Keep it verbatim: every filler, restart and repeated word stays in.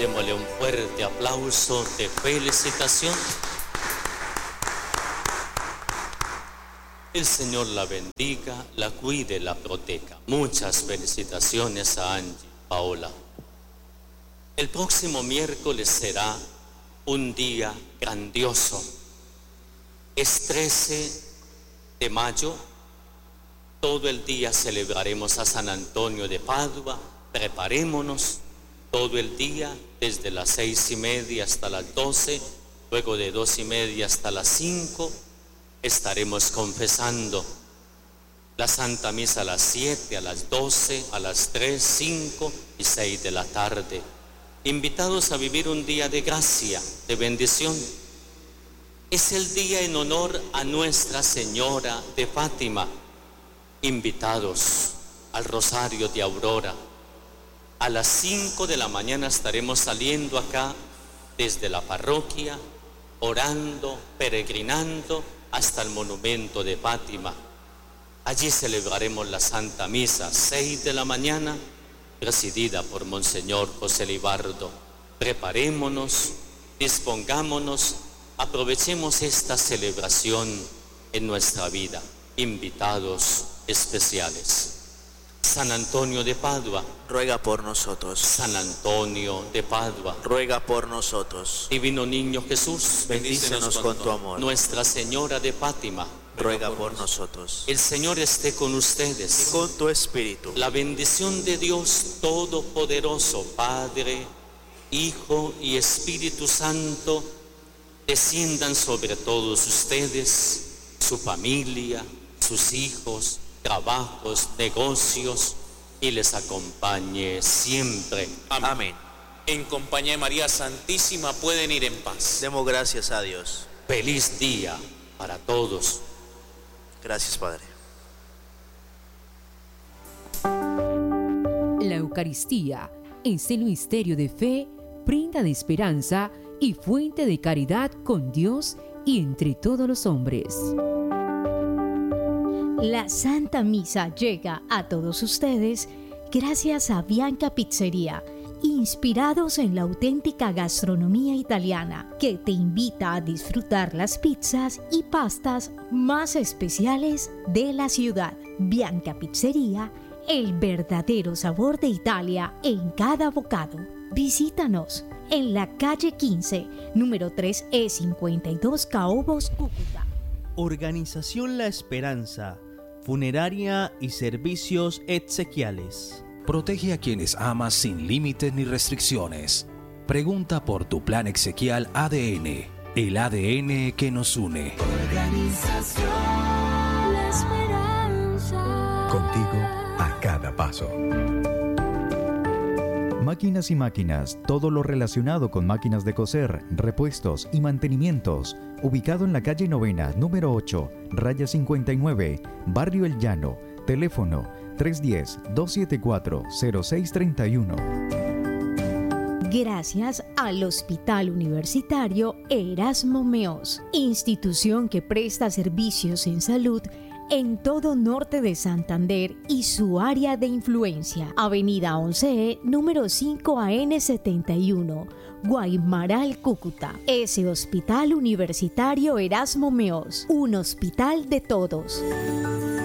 Démosle un fuerte aplauso de felicitación. El Señor la bendiga, la cuide, la proteja. Muchas felicitaciones a Angie Paola. El próximo miércoles será un día grandioso. Es trece de mayo. Todo el día celebraremos a San Antonio de Padua. Preparémonos todo el día, desde las seis y media hasta las doce, luego de dos y media hasta las cinco, estaremos confesando la Santa Misa a las siete, a las doce, a las tres, cinco y seis de la tarde. Invitados a vivir un día de gracia, de bendición. Es el día en honor a Nuestra Señora de Fátima. Invitados al Rosario de Aurora. A las cinco de la mañana estaremos saliendo acá desde la parroquia, orando, peregrinando hasta el monumento de Fátima. Allí celebraremos la Santa Misa, seis de la mañana, presidida por Monseñor José Libardo. Preparémonos, dispongámonos, aprovechemos esta celebración en nuestra vida. Invitados especiales. San Antonio de Padua, ruega por nosotros. San Antonio de Padua, ruega por nosotros. Divino Niño Jesús, bendícenos con tu amor. Nuestra Señora de Fátima, ruega por nosotros. El Señor esté con ustedes. Y con tu espíritu. La bendición de Dios Todopoderoso, Padre, Hijo y Espíritu Santo, desciendan sobre todos ustedes, su familia, sus hijos, trabajos, negocios, y les acompañe siempre. Amén. Amén. En compañía de María Santísima pueden ir en paz. Demos gracias a Dios. Feliz día para todos. Gracias, Padre. La Eucaristía es el misterio de fe, prenda de esperanza y fuente de caridad con Dios y entre todos los hombres. La Santa Misa llega a todos ustedes gracias a Bianca Pizzería, inspirados en la auténtica gastronomía italiana, que te invita a disfrutar las pizzas y pastas más especiales de la ciudad. Bianca Pizzería, el verdadero sabor de Italia en cada bocado. Visítanos en la calle quince, número tres E cincuenta y dos, Caobos, Cúcuta. Organización La Esperanza, funeraria y servicios exequiales. Protege a quienes amas sin límites ni restricciones. Pregunta por tu plan exequial A D N, el A D N que nos une. Organización La Esperanza. Contigo a cada paso. Máquinas y máquinas, todo lo relacionado con máquinas de coser, repuestos y mantenimientos. Ubicado en la calle Novena, número ocho, raya cincuenta y nueve, Barrio El Llano. Teléfono tres uno cero, dos siete cuatro, cero seis tres uno. Gracias al Hospital Universitario Erasmo Meos, institución que presta servicios en salud en todo norte de Santander y su área de influencia. Avenida once E, número cinco A N setenta y uno, Guaymaral, Cúcuta. Ese Hospital Universitario Erasmo Meos, un hospital de todos.